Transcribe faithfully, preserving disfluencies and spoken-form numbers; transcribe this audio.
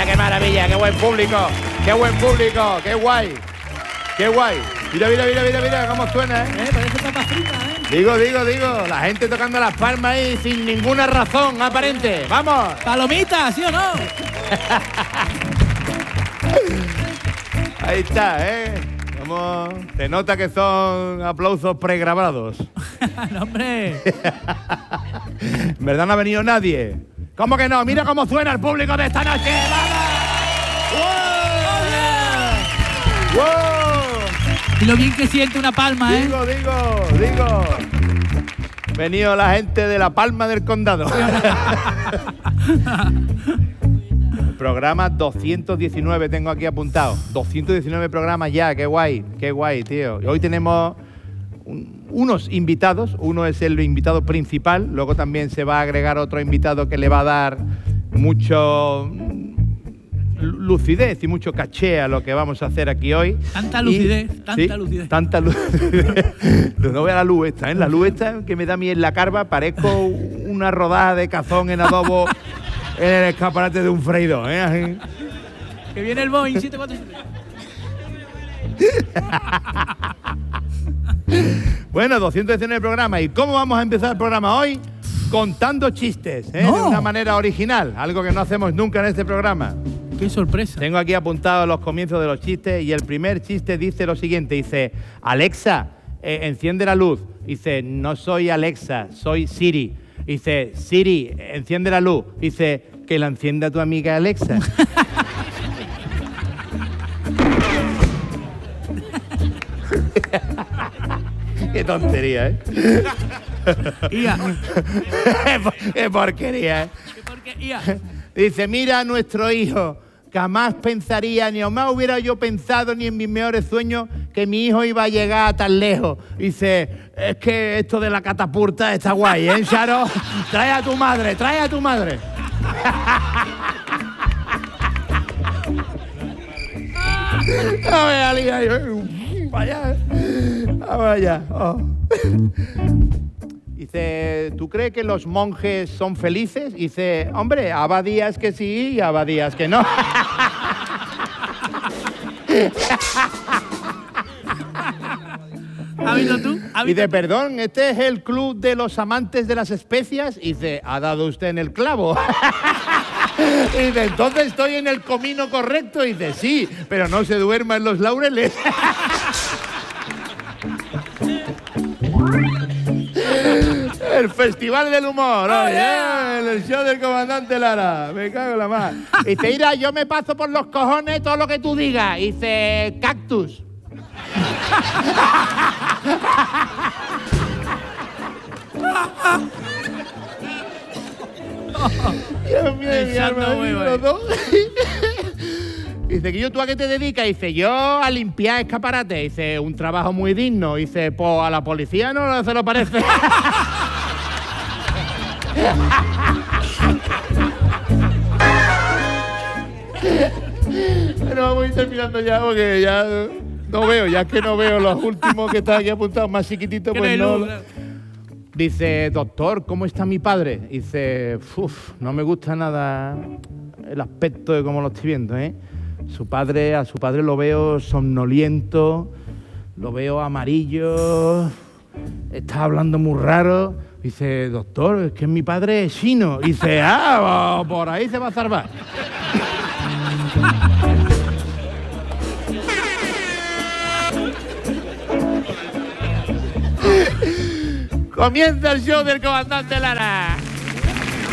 maravilla, qué maravilla, qué buen público, qué buen público, qué guay, qué guay. Mira, mira, mira, mira, mira cómo suena, ¿eh? Eh, parece papa frita, ¿eh? Digo, digo, digo, la gente tocando las palmas ahí sin ninguna razón aparente. ¡Vamos! ¡Palomita, sí o no! Ahí está, ¿eh? Como te nota que son aplausos pregrabados. ¡No, hombre! En verdad no ha venido nadie. ¿Cómo que no? Mira cómo suena el público de esta noche. ¡Vamos! ¡Wow! ¡Wow! Y lo bien que siente una palma, ¿eh? Digo, digo, digo. Venido la gente de la Palma del Condado. Programa doscientos diecinueve tengo aquí apuntado. doscientos diecinueve programas ya, qué guay, qué guay, tío. Y hoy tenemos un, unos invitados. Uno es el invitado principal. Luego también se va a agregar otro invitado que le va a dar mucho lucidez y mucho caché a lo que vamos a hacer aquí hoy. Tanta lucidez, y, tanta ¿sí? lucidez. Tanta lucidez. No voy a la luz esta, ¿eh? La luz esta que me da a mí en la carva, parezco una rodada de cazón en adobo en el escaparate de un freidor, ¿eh? Que viene el Boeing siete cuatro siete. Bueno, doscientos diecinueve programas. ¿Y cómo vamos a empezar el programa hoy? Contando chistes, ¿eh? No. De una manera original, algo que no hacemos nunca en este programa. ¡Qué sorpresa! Tengo aquí apuntados los comienzos de los chistes y el primer chiste dice lo siguiente, dice, Alexa, eh, enciende la luz. Dice, no soy Alexa, soy Siri. Dice, Siri, enciende la luz. Dice, que la encienda tu amiga Alexa. Qué tontería, ¿eh? Ia. Qué porquería, ¿eh? ¿Qué porquería? Dice, mira a nuestro hijo, jamás pensaría, ni más hubiera yo pensado ni en mis mejores sueños que mi hijo iba a llegar tan lejos. Dice, es que esto de la catapulta está guay, ¿eh, Charo? Trae a tu madre, trae a tu madre. A ver, Ali, ahí, vaya, ¿eh? Vamos allá. Oh. Dice, ¿tú crees que los monjes son felices? Dice, hombre, habrá días que sí y habrá días que no. ¿Has visto tú? ¿Has visto Dice, perdón, ¿este es el club de los amantes de las especias? Dice, ¿ha dado usted en el clavo? Dice, entonces estoy en el comino correcto. Dice, sí, pero no se duerma en los laureles. El Festival del Humor, Oh, oye, yeah. el show del comandante Lara. Me cago en la mar. Dice, mira, yo me paso por los cojones todo lo que tú digas. Dice, cactus. Dios mío, mi Echando alma, huevo, los eh. dos. Dice, que yo, ¿tú a qué te dedicas? Dice, yo a limpiar escaparates. Dice, un trabajo muy digno. Dice, pues a la policía no se lo parece. Bueno, vamos a ir terminando ya porque ya no veo, ya es que no veo los últimos que están aquí apuntados, más chiquititos, Que pues no hay no. luz. Dice, doctor, ¿cómo está mi padre? Dice, uff, no me gusta nada el aspecto de cómo lo estoy viendo, ¿eh? Su padre, a su padre lo veo somnoliento, lo veo amarillo, está hablando muy raro. Dice, doctor, es que mi padre es chino. Dice, ah, por ahí se va a salvar. Comienza el show del comandante Lara.